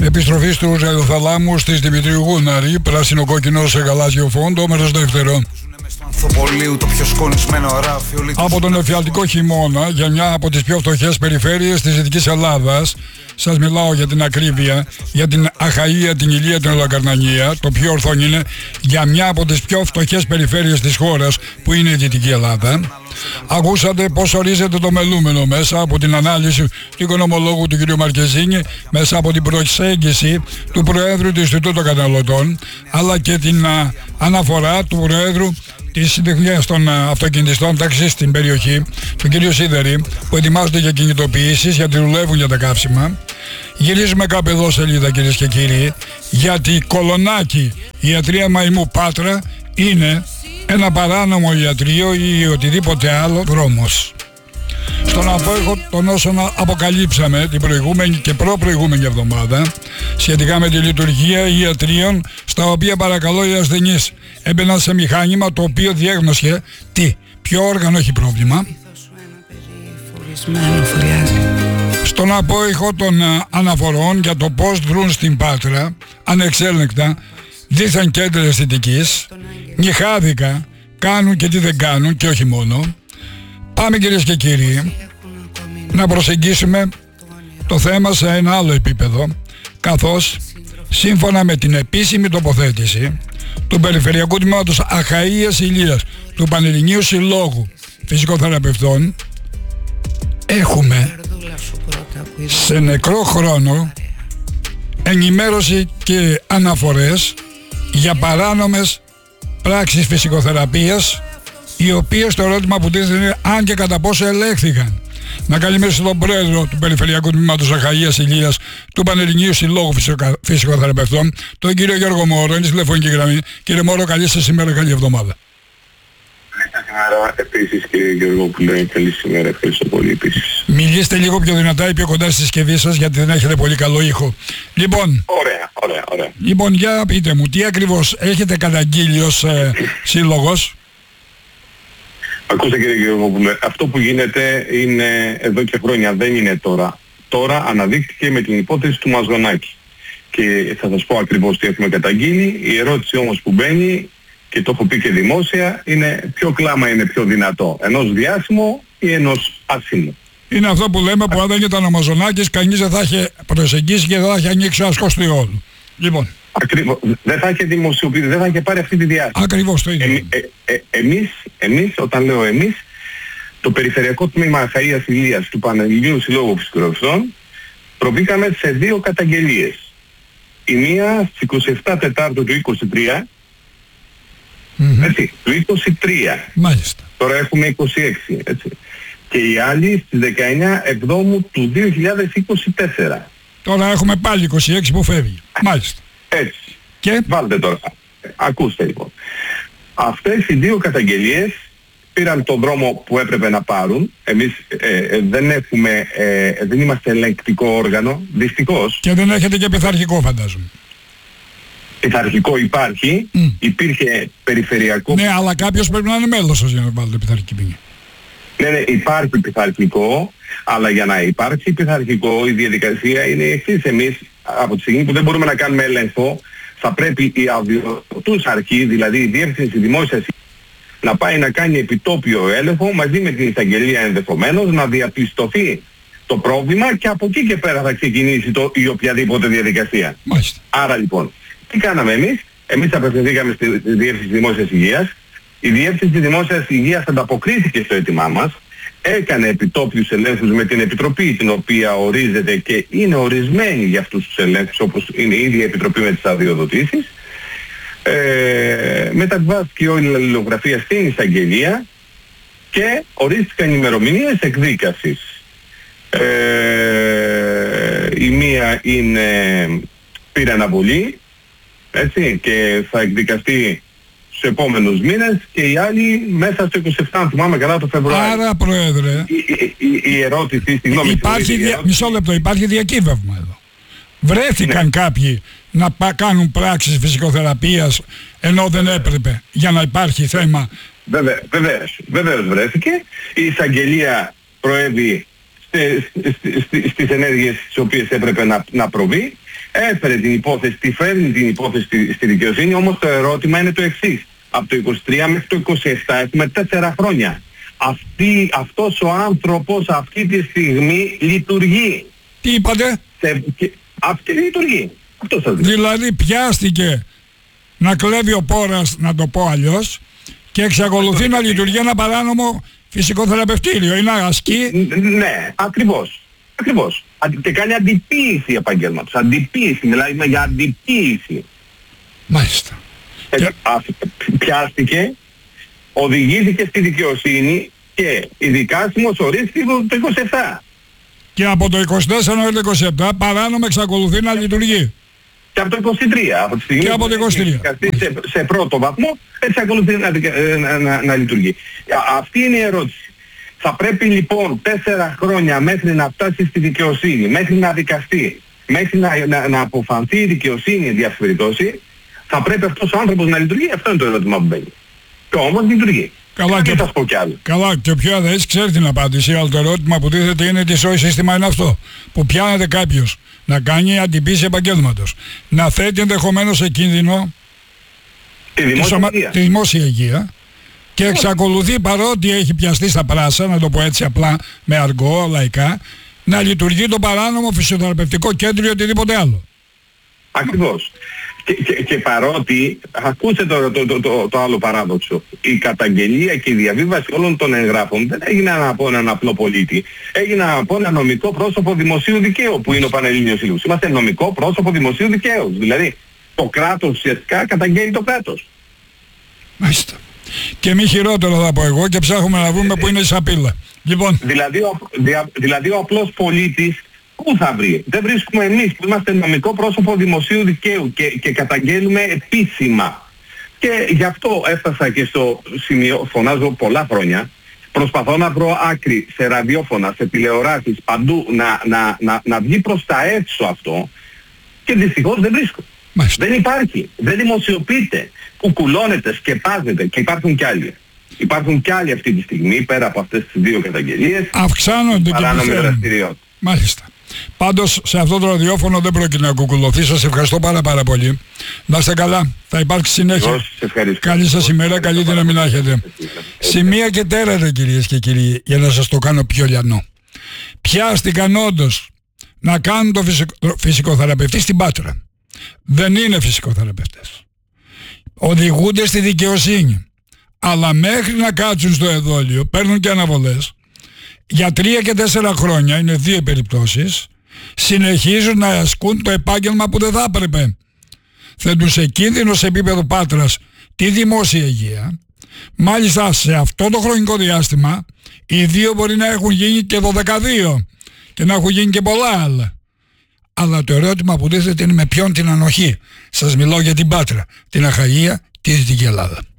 Επιστροφή του ραδιοθαλάμου της Δημητρίου Γούναρη, πράσινο-κόκκινο σε γαλάζιο φόντο, μέρος δεύτερο. Από τον εφιαλτικό χειμώνα για μια από τις πιο φτωχές περιφέρειες της Δυτικής Ελλάδας, σας μιλάω για την ακρίβεια, για την Αχαΐα, την Ηλία, την Ολοκαρνανία, το πιο ορθόν είναι για μια από τις πιο φτωχές περιφέρειες της χώρας που είναι η Δυτική Ελλάδα. Ακούσατε πώς ορίζεται το μελούμενο μέσα από την ανάλυση του οικονομολόγου του κ. Μαρκεζίνη, μέσα από την προσέγγιση του Προέδρου του Ινστιτούτου Καταναλωτών, αλλά και την αναφορά του Προέδρου της Συντεχνίας των Αυτοκινητιστών ταξί στην περιοχή, του κ. Σίδερη, που ετοιμάζονται για κινητοποιήσεις, γιατί δουλεύουν για τα καύσιμα. Γυρίζουμε κάπου εδώ σελίδα, κυρίες και κύριοι, γιατί Κολονάκι, η ιατρεία Μαϊμού Πάτρα, είναι ένα παράνομο ιατρείο ή οτιδήποτε άλλο δρόμος. Στον απόϊχο των όσων αποκαλύψαμε την προηγούμενη και προπροηγούμενη εβδομάδα σχετικά με τη λειτουργία ιατρίων, στα οποία παρακαλώ οι ασθενείς έμπαιναν σε μηχάνημα το οποίο διέγνωσε ποιο όργανο έχει πρόβλημα. Στον απόϊχο των αναφορών για το πώς δρούν στην Πάτρα ανεξέλεγκτα δίθεν κέντρα αισθητικής, νυχάδικα, κάνουν και τι δεν κάνουν και όχι μόνο. Πάμε, κυρίες και κύριοι, να προσεγγίσουμε το θέμα σε ένα άλλο επίπεδο, καθώς σύμφωνα με την επίσημη τοποθέτηση του Περιφερειακού Τμήματος Αχαΐας Ηλίας του Πανελληνίου Συλλόγου Φυσικοθεραπευτών, έχουμε σε νεκρό χρόνο ενημέρωση και αναφορές για παράνομες πράξεις φυσικοθεραπείας, οι οποίες το ερώτημα που τίθεται είναι αν και κατά πόσο ελέγχθηκαν. Να καλημερίσω τον Πρόεδρο του Περιφερειακού Τμήματος Αχαΐας Ηλίας του Πανελληνίου Συλλόγου Φυσικοθεραπευτών, τον κύριο Γιώργο Μόρο. Είναι στη τηλεφωνική γραμμή. Κύριε Μόρο, καλή σας ημέρα, καλή εβδομάδα. Καλή σας ημέρα επίσης, κύριε Γιώργο, που λέει καλή σήμερα. Ευχαριστώ πολύ επίσης. Μιλήστε λίγο πιο δυνατά ή πιο κοντά στη συσκευή σας, γιατί δεν έχετε πολύ καλό ήχο. Λοιπόν, ωραία. Λοιπόν, για πείτε μου, τι ακριβώς έχετε καταγγείλει ως σύλλογος? Ακούστε, κύριε Γεωργόπουλε, αυτό που γίνεται είναι εδώ και χρόνια, δεν είναι τώρα. Τώρα αναδείχθηκε με την υπόθεση του Μαζγονάκη. Και θα σας πω ακριβώς τι έχουμε καταγγείλει. Η ερώτηση όμως που μπαίνει, και το έχω πει και δημόσια, είναι ποιο κλάμα είναι πιο δυνατό, ενός διάσημου ή ενός άσημου. Είναι αυτό που λέμε που αν δεν ήταν ο Μαζονάκης, κανείς δεν θα είχε προσεγγίσει και δεν θα είχε ανοίξει άσχος του όλου. Λοιπόν. Ακριβώς. Δεν θα είχε δημοσιοποιήσει, δεν θα είχε πάρει αυτή τη διάσταση. Ακριβώς το ίδιο. Εμείς, όταν λέω εμείς, το Περιφερειακό Τμήμα Αχαΐας Ηλίας του Πανελληνίου Συλλόγου Φυσικοθεραπευτών προβήκαμε σε δύο καταγγελίες. Η μία στις 27 Τετάρτου του 23, έτσι, του 23. Μάλιστα. Τώρα έχουμε 26, έτσι. Και η άλλη στις 19 Εβδόμου του 2024. Τώρα έχουμε πάλι 26 που φεύγει. Μάλιστα. Έτσι. Και βάλτε τώρα. Ακούστε λοιπόν. Αυτές οι δύο καταγγελίες πήραν τον δρόμο που έπρεπε να πάρουν. Εμείς δεν είμαστε ελεγκτικό όργανο, δυστυχώς. Και δεν έχετε και πειθαρχικό, φαντάζομαι. Πειθαρχικό υπάρχει, υπήρχε περιφερειακό. Ναι, αλλά κάποιος πρέπει να είναι μέλος σας για να βάλετε πειθαρχική ποινή. Ναι, υπάρχει πειθαρχικό, αλλά για να υπάρξει πειθαρχικό η διαδικασία είναι η εξής. Εμείς από τη στιγμή που δεν μπορούμε να κάνουμε έλεγχο, θα πρέπει η αδειοδοτούσα αρχή, δηλαδή η Διεύθυνση Δημόσιας, να πάει να κάνει επιτόπιο έλεγχο μαζί με την εισαγγελία ενδεχομένως, να διαπιστωθεί το πρόβλημα και από εκεί και πέρα θα ξεκινήσει η οποιαδήποτε διαδικασία. Μάλιστα. Άρα λοιπόν, τι κάναμε εμείς? Εμείς απευθυνθήκαμε στη Διεύθυνση Δημόσιας Υγείας. Η Διεύθυνση Δημόσιας Υγείας ανταποκρίθηκε στο αίτημά μας, έκανε επιτόπιους ελέγχους με την Επιτροπή, την οποία ορίζεται και είναι ορισμένη για αυτούς τους ελέγχους, όπως είναι η ίδια Επιτροπή με τις αδειοδοτήσεις. Μεταβιβάστηκε όλη η αλληλογραφία στην εισαγγελία και ορίστηκαν ημερομηνίες εκδίκασης. Η μία πήρε αναβολή, έτσι, και θα εκδικαστεί στους επόμενους μήνες, και η άλλη μέσα στο 27, αν θυμάμαι καλά, το Φεβρουάριο. Άρα, Πρόεδρε, η ερώτηση, συγγνώμη, μισό λεπτό, υπάρχει διακύβευμα εδώ. Βρέθηκαν κάποιοι να κάνουν πράξεις φυσικοθεραπείας ενώ δεν έπρεπε, για να υπάρχει θέμα. Βεβαίως βρέθηκε. Η εισαγγελία προέβη στις ενέργειες τις οποίες έπρεπε να προβεί. έφερε την υπόθεση, τη φέρνει την υπόθεση στη δικαιοσύνη, όμως το ερώτημα είναι το εξής. Από το 23 μέχρι το 27 έχουμε 4 χρόνια. Αυτός ο άνθρωπος αυτή τη στιγμή λειτουργεί. Τι είπατε? Αυτή λειτουργεί. Αυτό σας λέω. Δηλαδή πιάστηκε να κλέβει ο πόρας, να το πω αλλιώς, και εξακολουθεί να λειτουργεί ένα παράνομο φυσικοθεραπευτήριο ή να ασκεί. Ναι, ακριβώς. Και κάνει αντιποίηση επαγγέλματος. Αντιποίηση, μιλάμε για αντιποίηση. Μάλιστα. Πιάστηκε, οδηγήθηκε στη δικαιοσύνη και η δικάσιμος ορίστηκε το 27. Και από το 24 μέχρι το 27 παράνομα εξακολουθεί να λειτουργεί. Και από το 23, από τη στιγμή που έχει σε πρώτο βαθμό, εξακολουθεί να λειτουργεί. Αυτή είναι η ερώτηση. Θα πρέπει λοιπόν 4 χρόνια μέχρι να φτάσει στη δικαιοσύνη, μέχρι να δικαστεί, μέχρι να αποφανθεί η δικαιοσύνη εν διάφορες περιπτώσεις, θα πρέπει αυτός ο άνθρωπος να λειτουργεί. Αυτό είναι το ερώτημα που μπαίνει. Και όμως λειτουργεί. Καλά, και θα πω κι άλλο. Καλά, και ο πιο αδαής ξέρει την απάντηση. Αλλά το ερώτημα που τίθεται είναι τι σόι σύστημα είναι αυτό. Που πιάνεται κάποιος να κάνει αντιποίηση επαγγέλματος, να θέτει ενδεχομένως σε κίνδυνο τη δημόσια υγεία και εξακολουθεί, παρότι έχει πιαστεί στα πράσα, να το πω έτσι απλά με αργό, λαϊκά, να λειτουργεί το παράνομο φυσιοθεραπευτικό κέντρο ή οτιδήποτε άλλο. Ακριβώς. Και παρότι, ακούστε το άλλο παράδοξο, η καταγγελία και η διαβίβαση όλων των εγγράφων δεν έγινε από έναν απλό πολίτη, έγινε από ένα νομικό πρόσωπο δημοσίου δικαίου, που είναι ο Πανελλήνιος Σύλλογος. Είμαστε νομικό πρόσωπο δημοσίου δικαίου. Δηλαδή, το κράτος ουσιαστικά καταγγέλει το κράτος. Μάλιστα. Και μη χειρότερο θα πω εγώ, και ψάχνουμε να βρούμε που είναι η σαπίλα. Λοιπόν. Δηλαδή ο απλός πολίτης πού θα βρει? Δεν βρίσκουμε εμείς που είμαστε νομικό πρόσωπο δημοσίου δικαίου και καταγγέλουμε επίσημα. Και γι' αυτό έφτασα και στο σημείο, φωνάζω πολλά χρόνια, προσπαθώ να βρω άκρη σε ραδιόφωνα, σε τηλεοράσεις, παντού να βγει προς τα έξω αυτό, και δυστυχώς δεν βρίσκω. Μάλιστα. Δεν υπάρχει, δεν δημοσιοποιείται, κουκουλώνεται, σκεπάζεται, και υπάρχουν κι άλλοι. Υπάρχουν κι άλλοι αυτή τη στιγμή, πέρα από αυτές τις 2 καταγγελίες, αυξάνονται και δραστηριότητα. Μάλιστα. Πάντως σε αυτό το ραδιόφωνο δεν πρόκειται να κουκουλωθεί. Σας ευχαριστώ πάρα πολύ. Να είστε καλά. Θα υπάρξει συνέχεια. Καλή σας ημέρα, καλή δύναμη να έχετε. Σημεία και τέρατα, κυρίες και κύριοι, για να σας το κάνω πιο λιανό. Πιάστηκαν όντως να κάνουν το φυσικοθεραπευτή στην Πάτρα. Δεν είναι φυσικοθεραπευτές. Οδηγούνται στη δικαιοσύνη. Αλλά μέχρι να κάτσουν στο εδόλιο παίρνουν και αναβολές. Για 3 και 4 χρόνια, είναι 2 περιπτώσεις, συνεχίζουν να ασκούν το επάγγελμα που δεν θα έπρεπε. Θέτουν σε κίνδυνο σε επίπεδο Πάτρας τη δημόσια υγεία. Μάλιστα σε αυτό το χρονικό διάστημα οι 2 μπορεί να έχουν γίνει και 12 και να έχουν γίνει και πολλά άλλα. Αλλά το ερώτημα που τίθεται είναι με ποιον την ανοχή. Σας μιλάω για την Πάτρα, την Αχαΐα, τη Δυτική Ελλάδα.